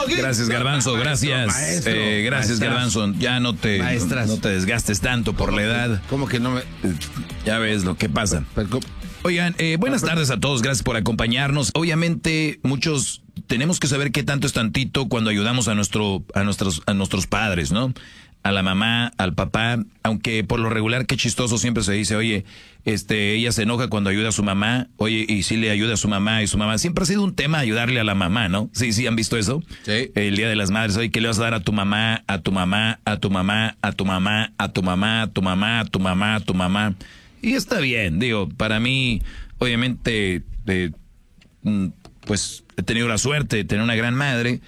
Gracias, Garbanzo, gracias. Maestro, gracias, Garbanzo. Ya no te desgastes tanto por la edad. ¿Cómo que no me...? Ya ves lo que pasa. Oigan, buenas tardes a todos, gracias por acompañarnos. Obviamente, muchos tenemos que saber qué tanto es tantito cuando ayudamos a nuestros padres, ¿no? A la mamá, al papá, aunque por lo regular, qué chistoso siempre se dice, oye, ella se enoja cuando ayuda a su mamá, oye, y sí le ayuda a su mamá, y su mamá, siempre ha sido un tema ayudarle a la mamá, ¿no? Sí, ¿han visto eso? Sí. El Día de las Madres, oye, ¿qué le vas a dar a tu mamá, a tu mamá, a tu mamá, a tu mamá, a tu mamá, a tu mamá, a tu mamá, a tu mamá? Y está bien, digo, para mí, obviamente, pues he tenido la suerte de tener una gran madre.